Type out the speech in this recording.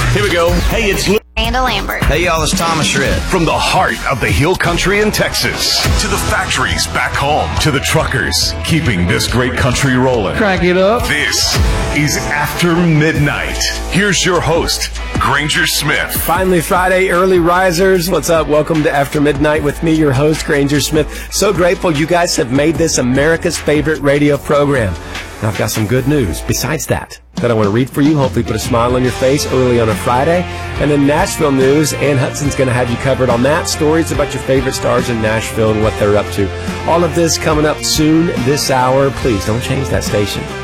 Here we go. Hey, it's Luke. Amanda Lambert. Hey, y'all, it's Thomas Shred. From the heart of the Hill Country in Texas to the factories back home to the truckers keeping this great country rolling. Crank it up. This is After Midnight. Here's your host, Granger Smith. Finally Friday, early risers. What's up? Welcome to After Midnight with me, your host, Granger Smith. So grateful you guys have made this America's favorite radio program. Now, I've got some good news besides that I want to read for you, hopefully put a smile on your face early on a Friday. And then Nashville news, Ann Hudson's going to have you covered on that. Stories about your favorite stars in Nashville and what they're up to. All of this coming up soon this hour. Please don't change that station.